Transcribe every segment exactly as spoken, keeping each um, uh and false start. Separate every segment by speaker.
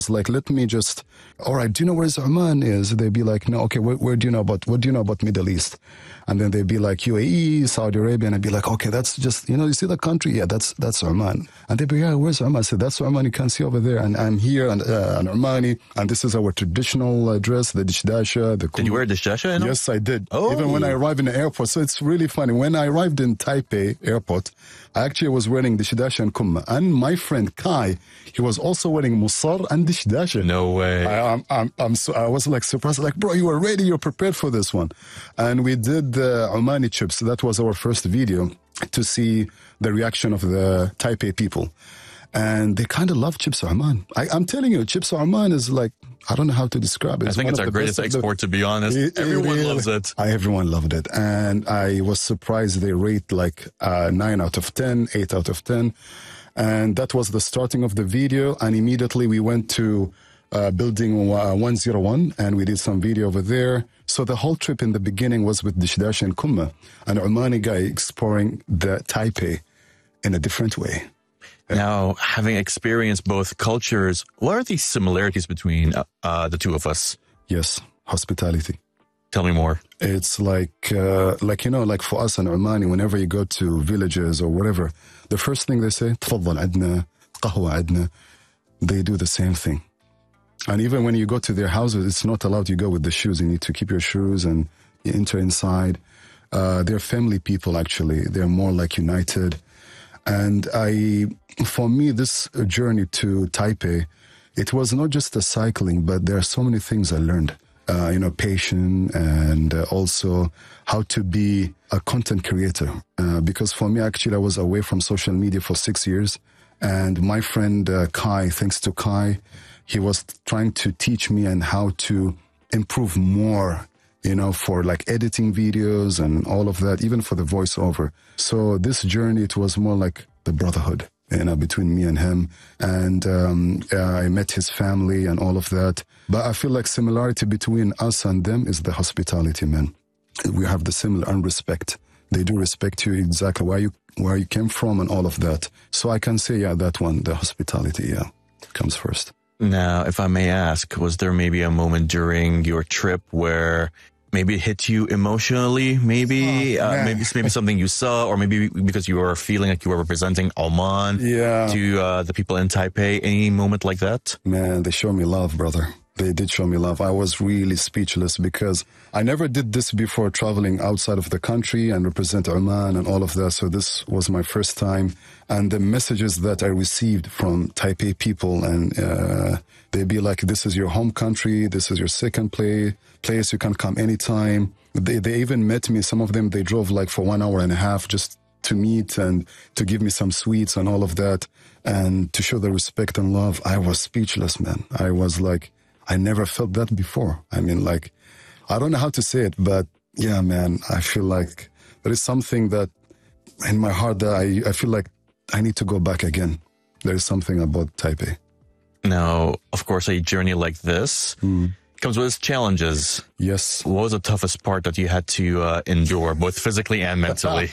Speaker 1: It's like, let me just, all right, do you know where Oman is? They'd be like, no, okay, where, where do you know about, what do you know about Middle East? And then they'd be like, U A E, Saudi Arabia. And I'd be like, okay, that's just, you know, you see the country? Yeah, that's that's Oman. And they'd be, yeah, where's Oman? I said, that's Oman, you can see over there. And I'm here, and uh, an Omani, and this is our traditional uh, dress, the dishdasha. The
Speaker 2: did you wear dishdasha? You know?
Speaker 1: Yes, I did.
Speaker 2: Oh.
Speaker 1: Even when I arrived in the airport. So it's really funny. When I arrived in Taipei airport, I actually was wearing dishdasha and kumma. And my friend Kai, he was also wearing musar and dishdasha.
Speaker 2: No way.
Speaker 1: I, I'm, I'm, I'm so, I was like surprised, like, bro, you were ready, you're prepared for this one. And we did the Omani chips. That was our first video to see the reaction of the Taipei people. And they kind of love Chips Oman. I, I'm telling you, Chips Oman is like, I don't know how to describe it.
Speaker 2: It's I think it's our greatest export, the, to be honest. It, everyone it, loves it.
Speaker 1: I, everyone loved it. And I was surprised they rate like uh, nine out of ten, eight out of ten. And that was the starting of the video. And immediately we went to uh, building uh, one oh one, and we did some video over there. So the whole trip in the beginning was with Dishdash and Kumma, an Omani guy exploring the Taipei in a different way.
Speaker 2: Now, having experienced both cultures, what are the similarities between uh, the two of us?
Speaker 1: Yes, hospitality.
Speaker 2: Tell me more.
Speaker 1: It's like, uh, like, you know, like for us in Omani, whenever you go to villages or whatever, the first thing they say, تفضل عدنا, قهوة عدنا. They do the same thing. And even when you go to their houses, it's not allowed you go with the shoes. You need to keep your shoes and you enter inside. Uh, they're family people, actually. They're more like united. And I, for me, this journey to Taipei, it was not just the cycling, but there are so many things I learned. Uh, you know, patience, and uh, also how to be a content creator. Uh, because for me, actually, I was away from social media for six years. And my friend uh, Kai, thanks to Kai, he was trying to teach me and how to improve more, you know, for like editing videos and all of that, even for the voiceover. So this journey, it was more like the brotherhood, you know, between me and him. And um, uh, I met his family and all of that. But I feel like similarity between us and them is the hospitality, man. We have the similar and respect. They do respect you exactly where you where you came from and all of that. So I can say, yeah, that one, the hospitality, yeah, comes first.
Speaker 2: Now, if I may ask, was there maybe a moment during your trip where maybe it hit you emotionally, maybe, oh, uh, maybe maybe something you saw, or maybe because you were feeling like you were representing Oman
Speaker 1: yeah.
Speaker 2: to uh, the people in Taipei? Any moment like that?
Speaker 1: Man, they show me love, brother. They did show me love. I was really speechless because I never did this before, traveling outside of the country and represent Oman and all of that. So this was my first time. And the messages that I received from Taipei people, and uh, they'd be like, this is your home country. This is your second play, place. You can come anytime. They, they even met me. Some of them, they drove like for one hour and a half just to meet and to give me some sweets and all of that. And to show the respect and love. I was speechless, man. I was like, I never felt that before. I mean, like, I don't know how to say it, but yeah, man, I feel like there is something that in my heart that I, I feel like I need to go back again. There is something about Taipei.
Speaker 2: Now, of course, a journey like this mm. comes with its challenges.
Speaker 1: Yes.
Speaker 2: What was the toughest part that you had to uh, endure, both physically and mentally?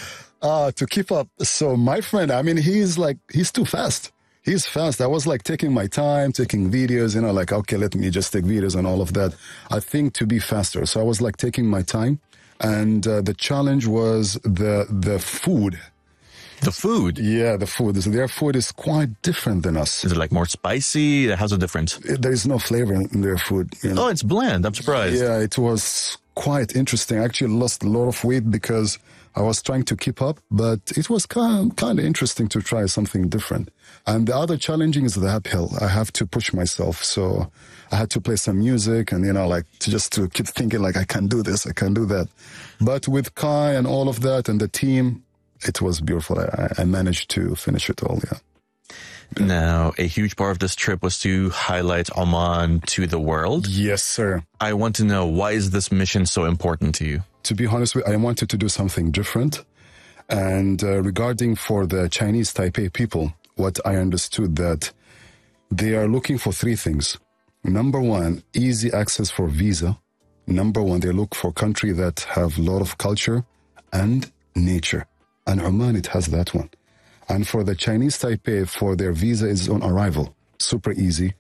Speaker 1: uh, to keep up. So my friend, I mean, he's like, he's too fast. He's fast. I was like taking my time, taking videos, you know, like, okay, let me just take videos and all of that. I think to be faster. So I was like taking my time. And uh, the challenge was the the food.
Speaker 2: The food?
Speaker 1: Yeah, the food. Their food is quite different than us.
Speaker 2: Is it like more spicy? How's it different?
Speaker 1: There is no flavor in their food. You know?
Speaker 2: Oh, it's bland. I'm surprised.
Speaker 1: Yeah, it was quite interesting. I actually lost a lot of weight because I was trying to keep up, but it was kind of, kind of interesting to try something different. And the other challenging is the uphill. I have to push myself. So I had to play some music and, you know, like to just to keep thinking like, I can do this, I can do that. But with Kai and all of that and the team, it was beautiful. I, I managed to finish it all, yeah.
Speaker 2: Now, a huge part of this trip was to highlight Oman to the world.
Speaker 1: Yes, sir.
Speaker 2: I want to know, why is this mission so important to you?
Speaker 1: To be honest with you, I wanted to do something different. And uh, regarding for the Chinese Taipei people, what I understood that they are looking for three things. Number one, easy access for visa. Number one, they look for country that have a lot of culture and nature. And Oman, it has that one. And for the Chinese Taipei, for their visa is on arrival. Super easy.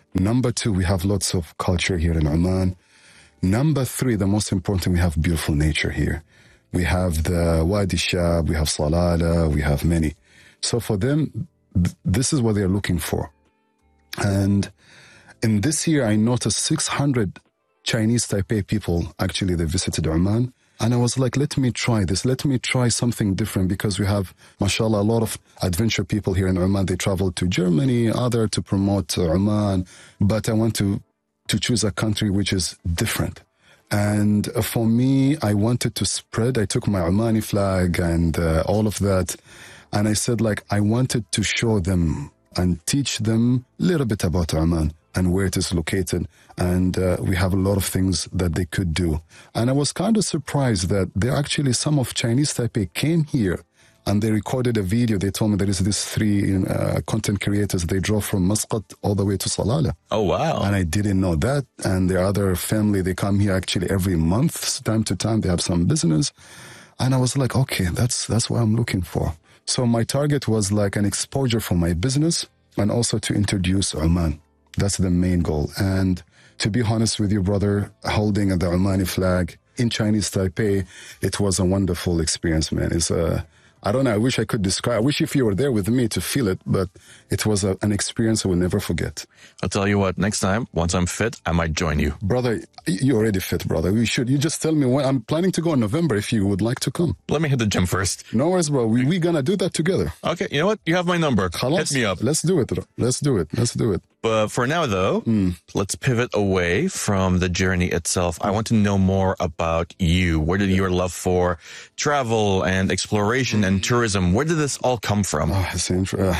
Speaker 1: Number two, we have lots of culture here in Oman. Number three, the most important, we have beautiful nature here. We have the Wadi Shab, we have Salalah, we have many. So for them, th- this is what they're looking for. And in this year, I noticed six hundred Chinese Taipei people, actually, they visited Oman. And I was like, let me try this. Let me try something different, because we have, mashallah, a lot of adventure people here in Oman. They travel to Germany, other to promote uh, Oman. But I want to, to choose a country which is different. And uh, for me, I wanted to spread. I took my Omani flag and uh, all of that. And I said, like, I wanted to show them and teach them a little bit about Oman and where it is located. And uh, we have a lot of things that they could do. And I was kind of surprised that there actually some of Chinese Taipei came here and they recorded a video. They told me there is this three uh, content creators. They drove from Muscat all the way to Salalah.
Speaker 2: Oh, wow.
Speaker 1: And I didn't know that. And their other family, they come here actually every month, time to time. They have some business. And I was like, okay, that's that's what I'm looking for. So my target was like an exposure for my business and also to introduce Oman. That's the main goal. And to be honest with you, brother, holding the Omani flag in Chinese Taipei, it was a wonderful experience, man. It's a, I don't know, I wish I could describe, I wish if you were there with me to feel it, but it was a, an experience I will never forget.
Speaker 2: I'll tell you what, next time, once I'm fit, I might join you.
Speaker 1: Brother, you're already fit, brother. We should, you just tell me when. I'm planning to go in November if you would like to come.
Speaker 2: Let me hit the gym first.
Speaker 1: No worries, bro. We, we gonna do that together.
Speaker 2: Okay, you know what? You have my number.
Speaker 1: Khalas,
Speaker 2: hit me up.
Speaker 1: Let's do it. Let's do it. Let's do it.
Speaker 2: But for now, though, mm. let's pivot away from the journey itself. I want to know more about you. Where did your love for travel and exploration mm. and tourism, where did this all come from?
Speaker 1: Oh, it's interesting.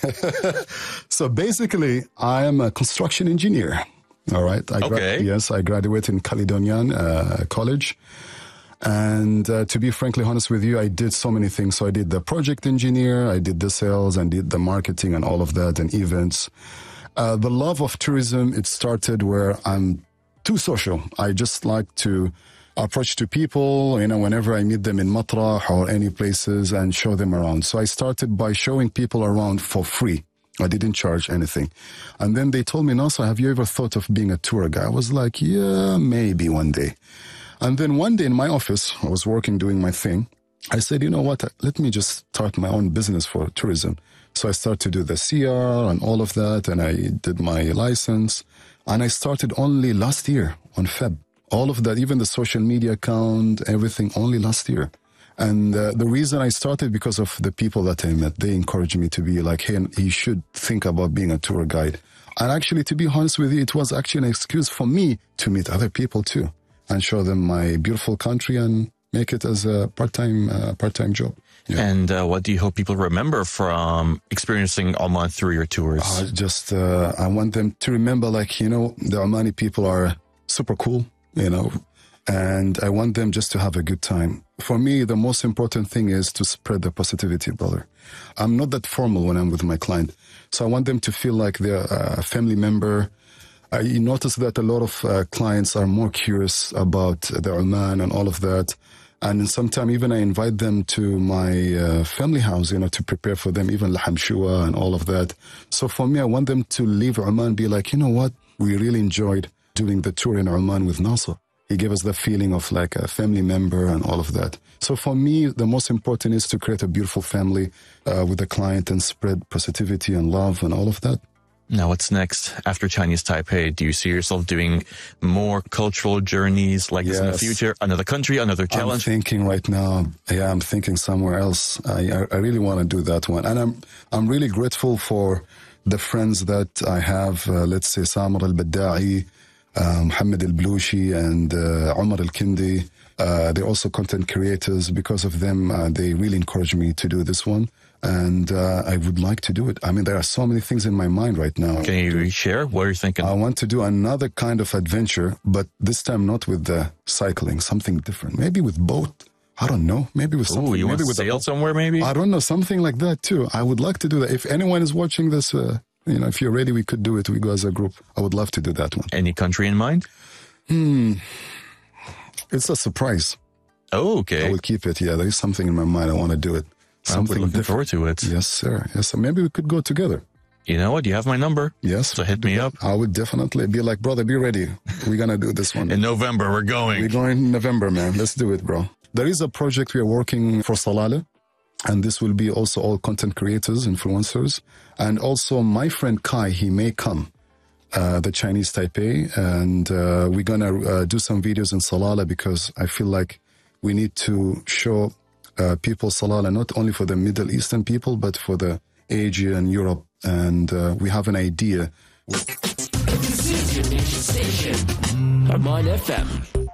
Speaker 1: So basically, I am a construction engineer. All right. I gra-
Speaker 2: okay.
Speaker 1: Yes, I graduated in Caledonian uh, College. And uh, to be frankly honest with you, I did so many things. So I did the project engineer, I did the sales, and did the marketing and all of that and events. Uh, the love of tourism, it started where I'm too social. I just like to approach to people, you know, whenever I meet them in Matrah or any places and show them around. So I started by showing people around for free. I didn't charge anything. And then they told me, Nasser, have you ever thought of being a tour guide? I was like, yeah, maybe one day. And then one day in my office, I was working, doing my thing. I said, you know what, let me just start my own business for tourism. So I started to do the C R and all of that, and I did my license. And I started only last year on Feb. All of that, even the social media account, everything, only last year. And uh, the reason I started because of the people that I met. They encouraged me to be like, hey, you should think about being a tour guide. And actually, to be honest with you, it was actually an excuse for me to meet other people too and show them my beautiful country and make it as a part-time uh, part-time job.
Speaker 2: Yeah. And uh, what do you hope people remember from experiencing Oman through your tours?
Speaker 1: Uh, just, uh, I want them to remember, like, you know, the Omani people are super cool, you know, and I want them just to have a good time. For me, the most important thing is to spread the positivity, brother. I'm not that formal when I'm with my client. So I want them to feel like they're a family member. I notice that a lot of uh, clients are more curious about the Oman and all of that. And sometimes even I invite them to my uh, family house, you know, to prepare for them, even laham shua and all of that. So for me, I want them to leave Oman, be like, you know what? We really enjoyed doing the tour in Oman with Nasser. He gave us the feeling of like a family member and all of that. So for me, the most important is to create a beautiful family uh, with the client and spread positivity and love and all of that.
Speaker 2: Now, what's next after Chinese Taipei? Do you see yourself doing more cultural journeys like yes. this in the future? Another country, another challenge?
Speaker 1: I'm thinking right now, yeah, I'm thinking somewhere else. I, I really want to do that one. And I'm, I'm really grateful for the friends that I have. Uh, let's say Samar al-Badda'i, uh, Mohammed al-Blushi, and uh, Omar al-Kindi. Uh, they're also content creators. Because of them, uh, they really encouraged me to do this one. And uh, I would like to do it. I mean, there are so many things in my mind right now.
Speaker 2: Can you share? What are you thinking?
Speaker 1: I want to do another kind of adventure, but this time not with the cycling, something different. Maybe with boat. I don't know. Maybe with something.
Speaker 2: Ooh, you
Speaker 1: maybe
Speaker 2: want to
Speaker 1: with
Speaker 2: sail somewhere, maybe?
Speaker 1: I don't know. Something like that, too. I would like to do that. If anyone is watching this, uh, you know, if you're ready, we could do it. We go as a group. I would love to do that one.
Speaker 2: Any country in mind?
Speaker 1: Hmm. It's a surprise.
Speaker 2: Oh, okay.
Speaker 1: I will keep it. Yeah, there is something in my mind. I want to do it. Something
Speaker 2: I'm looking
Speaker 1: different.
Speaker 2: forward to it.
Speaker 1: Yes, sir. Yes, sir. Maybe we could go together.
Speaker 2: You know what? You have my number.
Speaker 1: Yes.
Speaker 2: So hit me up.
Speaker 1: I would definitely be like, brother, be ready. We're going to do this one.
Speaker 2: In November, we're going.
Speaker 1: We're going in November, man. Let's do it, bro. There is a project we are working for Salalah. And this will be also all content creators, influencers. And also my friend Kai, he may come, uh, the Chinese Taipei. And uh, we're going to uh, do some videos in Salalah because I feel like we need to show uh, people Salalah, not only for the Middle Eastern people, but for the Asia and Europe. And uh, we have an idea.
Speaker 3: This is your nation station, Arman F M.